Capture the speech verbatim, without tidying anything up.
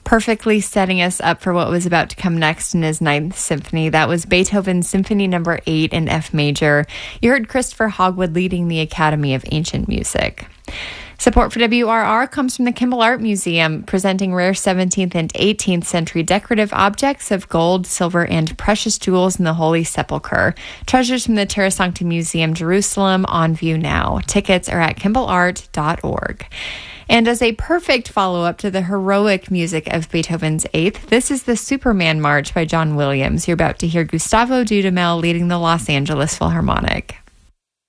perfectly setting us up for what was about to come next in his Ninth Symphony. That was Beethoven's Symphony Number eight in F major. You heard Christopher Hogwood leading the Academy of Ancient Music. Support for W R R comes from the Kimball Art Museum, presenting rare seventeenth and eighteenth century decorative objects of gold, silver, and precious jewels in the Holy Sepulchre. Treasures from the Terra Sancta Museum, Jerusalem, on view now. Tickets are at kimball art dot org. And as a perfect follow-up to the heroic music of Beethoven's Eighth, this is the Superman March by John Williams. You're about to hear Gustavo Dudamel leading the Los Angeles Philharmonic.